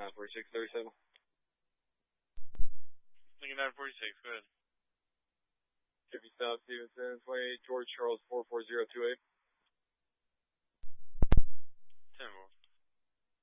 94637. Lincoln 946, go ahead. Chevy South Stevenson, 28 George Charles 44028. 10-4.